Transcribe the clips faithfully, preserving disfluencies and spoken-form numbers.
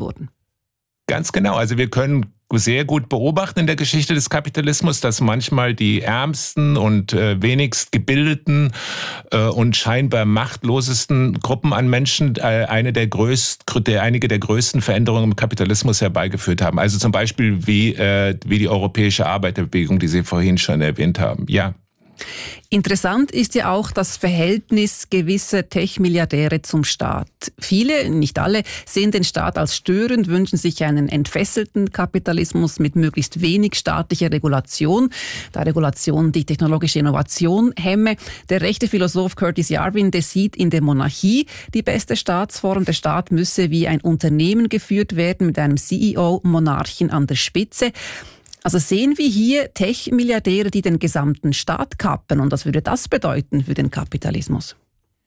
wurden. Ganz genau. Also wir können sehr gut beobachten in der Geschichte des Kapitalismus, dass manchmal die ärmsten und äh, wenigst gebildeten äh, und scheinbar machtlosesten Gruppen an Menschen äh, eine der größt, der, einige der größten Veränderungen im Kapitalismus herbeigeführt haben. Also zum Beispiel wie, äh, wie die europäische Arbeiterbewegung, die Sie vorhin schon erwähnt haben. Ja. Interessant ist ja auch das Verhältnis gewisser Tech-Milliardäre zum Staat. Viele, nicht alle, sehen den Staat als störend, wünschen sich einen entfesselten Kapitalismus mit möglichst wenig staatlicher Regulation, da Regulation die technologische Innovation hemme. Der rechte Philosoph Curtis Yarvin, der sieht in der Monarchie die beste Staatsform. Der Staat müsse wie ein Unternehmen geführt werden mit einem C E O, Monarchen an der Spitze. Also sehen wir hier Tech-Milliardäre, die den gesamten Staat kappen. Und was würde das bedeuten für den Kapitalismus?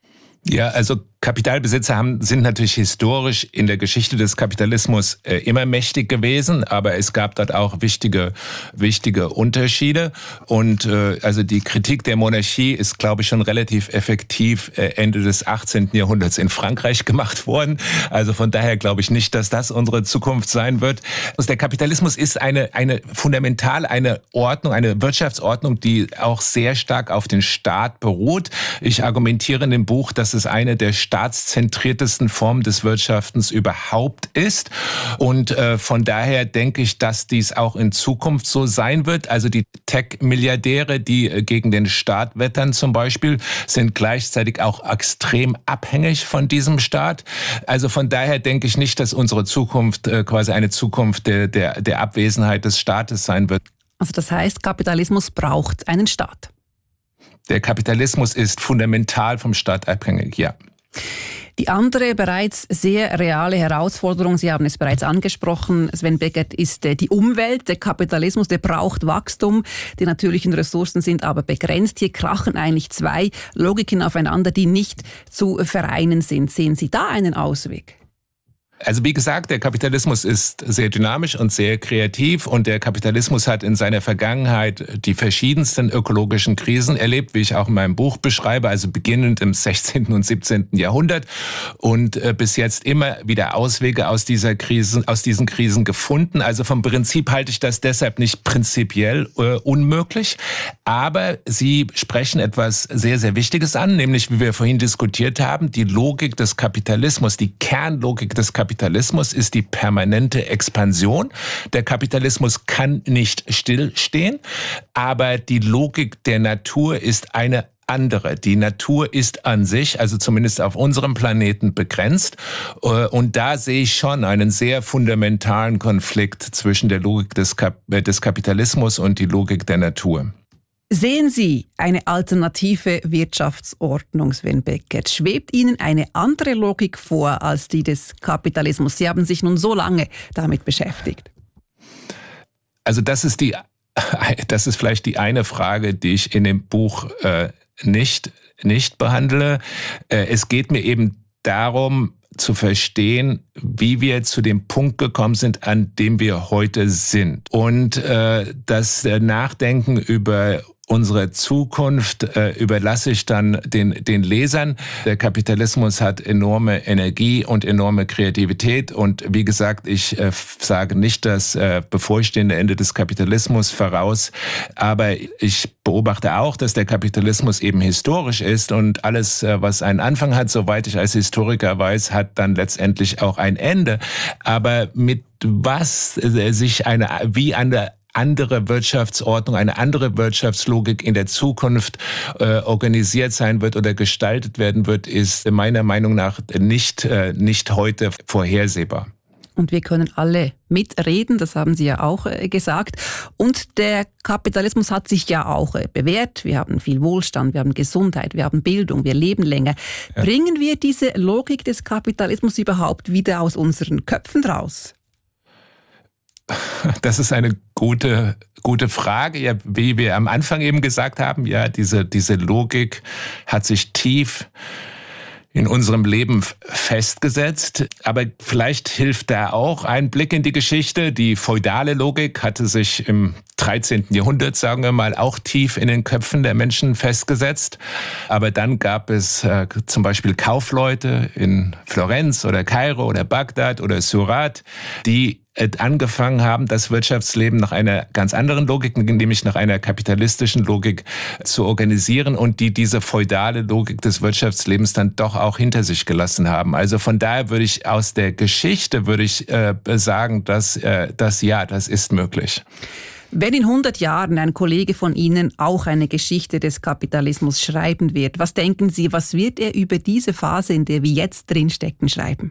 Ja, also Kapitalbesitzer haben, sind natürlich historisch in der Geschichte des Kapitalismus äh, immer mächtig gewesen, aber es gab dort auch wichtige, wichtige Unterschiede. Und äh, also die Kritik der Monarchie ist, glaube ich, schon relativ effektiv äh, Ende des achtzehnten Jahrhunderts in Frankreich gemacht worden. Also von daher glaube ich nicht, dass das unsere Zukunft sein wird. Also der Kapitalismus ist eine, eine fundamental eine Ordnung, eine Wirtschaftsordnung, die auch sehr stark auf den Staat beruht. Ich argumentiere in dem Buch, dass es eine der staatszentriertesten Formen des Wirtschaftens überhaupt ist. Und äh, von daher denke ich, dass dies auch in Zukunft so sein wird. Also die Tech-Milliardäre, die äh, gegen den Staat wettern zum Beispiel, sind gleichzeitig auch extrem abhängig von diesem Staat. Also von daher denke ich nicht, dass unsere Zukunft äh, quasi eine Zukunft der, der, der Abwesenheit des Staates sein wird. Also das heißt, Kapitalismus braucht einen Staat. Der Kapitalismus ist fundamental vom Staat abhängig, ja. Die andere bereits sehr reale Herausforderung, Sie haben es bereits angesprochen, Sven Beckert, ist die Umwelt. Der Kapitalismus, der braucht Wachstum. Die natürlichen Ressourcen sind aber begrenzt. Hier krachen eigentlich zwei Logiken aufeinander, die nicht zu vereinen sind. Sehen Sie da einen Ausweg? Also wie gesagt, der Kapitalismus ist sehr dynamisch und sehr kreativ und der Kapitalismus hat in seiner Vergangenheit die verschiedensten ökologischen Krisen erlebt, wie ich auch in meinem Buch beschreibe, also beginnend im sechzehnten und siebzehnten Jahrhundert und äh, bis jetzt immer wieder Auswege aus dieser Krisen, aus diesen Krisen gefunden. Also vom Prinzip halte ich das deshalb nicht prinzipiell äh, unmöglich, aber Sie sprechen etwas sehr, sehr Wichtiges an, nämlich wie wir vorhin diskutiert haben, die Logik des Kapitalismus, die Kernlogik des Kapitalismus. Kapitalismus ist die permanente Expansion. Der Kapitalismus kann nicht stillstehen, aber die Logik der Natur ist eine andere. Die Natur ist an sich, also zumindest auf unserem Planeten, begrenzt. Und da sehe ich schon einen sehr fundamentalen Konflikt zwischen der Logik des, Kap- des Kapitalismus und die Logik der Natur. Sehen Sie eine alternative Wirtschaftsordnung, Sven Beckert? Schwebt Ihnen eine andere Logik vor als die des Kapitalismus? Sie haben sich nun so lange damit beschäftigt. Also das ist die, das ist vielleicht die eine Frage, die ich in dem Buch äh, nicht, nicht behandle. Äh, es geht mir eben darum, zu verstehen, wie wir zu dem Punkt gekommen sind, an dem wir heute sind. Und äh, das Nachdenken über unsere Zukunft äh, überlasse ich dann den, den Lesern. Der Kapitalismus hat enorme Energie und enorme Kreativität. Und wie gesagt, ich äh, sage nicht das äh, bevorstehende Ende des Kapitalismus voraus. Aber ich beobachte auch, dass der Kapitalismus eben historisch ist. Und alles, äh, was einen Anfang hat, soweit ich als Historiker weiß, hat dann letztendlich auch ein Ende. Aber mit was äh, sich eine, wie eine andere Wirtschaftsordnung, eine andere Wirtschaftslogik in der Zukunft äh, organisiert sein wird oder gestaltet werden wird, ist meiner Meinung nach nicht, äh, nicht heute vorhersehbar. Und wir können alle mitreden, das haben Sie ja auch äh, gesagt. Und der Kapitalismus hat sich ja auch äh, bewährt. Wir haben viel Wohlstand, wir haben Gesundheit, wir haben Bildung, wir leben länger. Ja. Bringen wir diese Logik des Kapitalismus überhaupt wieder aus unseren Köpfen raus? Das ist eine gute, gute Frage. Ja, wie wir am Anfang eben gesagt haben, ja, diese, diese Logik hat sich tief in unserem Leben festgesetzt. Aber vielleicht hilft da auch ein Blick in die Geschichte. Die feudale Logik hatte sich im dreizehnten Jahrhundert, sagen wir mal, auch tief in den Köpfen der Menschen festgesetzt. Aber dann gab es äh, zum Beispiel Kaufleute in Florenz oder Kairo oder Bagdad oder Surat, die angefangen haben, das Wirtschaftsleben nach einer ganz anderen Logik, nämlich nach einer kapitalistischen Logik zu organisieren und die diese feudale Logik des Wirtschaftslebens dann doch auch hinter sich gelassen haben. Also von daher würde ich aus der Geschichte würde ich äh, sagen, dass, äh, dass ja, das ist möglich. Wenn in hundert Jahren ein Kollege von Ihnen auch eine Geschichte des Kapitalismus schreiben wird, was denken Sie, was wird er über diese Phase, in der wir jetzt drinstecken, schreiben?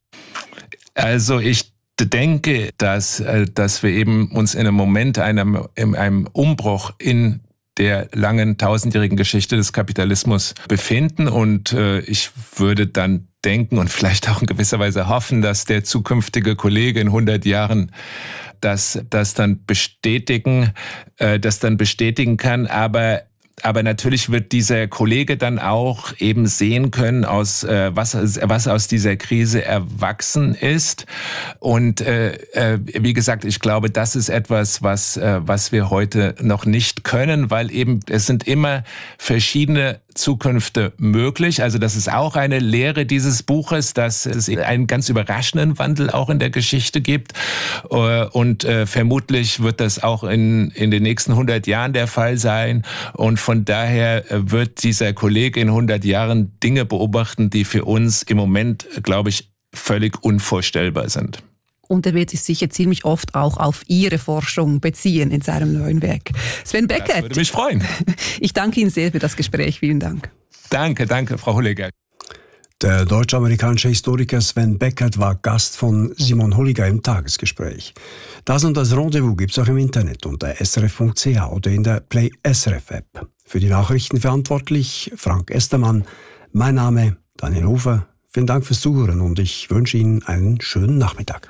Also ich denke, dass, dass wir eben uns in einem Moment, einem, in einem Umbruch in der langen tausendjährigen Geschichte des Kapitalismus befinden. Und äh, ich würde dann denken und vielleicht auch in gewisser Weise hoffen, dass der zukünftige Kollege in hundert Jahren das, das dann bestätigen, äh, das dann bestätigen kann. Aber Aber natürlich wird dieser Kollege dann auch eben sehen können, aus äh, was, was aus dieser Krise erwachsen ist. Und äh, äh, wie gesagt, ich glaube, das ist etwas, was, äh, was wir heute noch nicht können, weil eben es sind immer verschiedene Zukünfte möglich. Also das ist auch eine Lehre dieses Buches, dass es einen ganz überraschenden Wandel auch in der Geschichte gibt. Und äh, vermutlich wird das auch in, in den nächsten hundert Jahren der Fall sein. Und von daher wird dieser Kollege in hundert Jahren Dinge beobachten, die für uns im Moment, glaube ich, völlig unvorstellbar sind. Und er wird sich sicher ziemlich oft auch auf Ihre Forschung beziehen in seinem neuen Werk. Sven Beckert. Das würde mich freuen. Ich danke Ihnen sehr für das Gespräch. Vielen Dank. Danke, danke, Frau Holliger. Der deutsch-amerikanische Historiker Sven Beckert war Gast von Simon Holliger im Tagesgespräch. Das und das Rendezvous gibt es auch im Internet unter s r f punkt c h oder in der Play S R F App. Für die Nachrichten verantwortlich Frank Estermann. Mein Name Daniel Hofer. Vielen Dank fürs Zuhören und ich wünsche Ihnen einen schönen Nachmittag.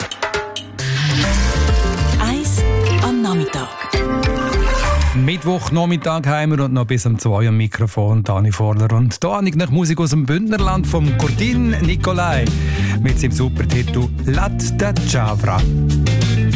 Eis am Nachmittag. Mittwochnachmittag haben wir und noch bis um zwei am Mikrofon Dani Vorler. Und da habe ich noch Musik aus dem Bündnerland vom Curtin Nicolai mit seinem Supertitel «Latte da Chavra».